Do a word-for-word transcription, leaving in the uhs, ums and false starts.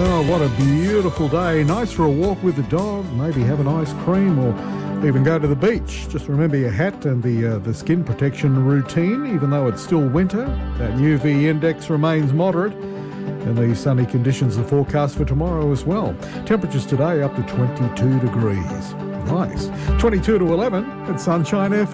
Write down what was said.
Oh, what a beautiful day. Nice for a walk with the dog, maybe have an ice cream or even go to the beach. Just remember your hat and the uh, the skin protection routine, even though it's still winter. That U V index remains moderate. And the sunny conditions are forecast for tomorrow as well. Temperatures today up to twenty-two degrees. Nice. twenty-two to eleven at Sunshine F M.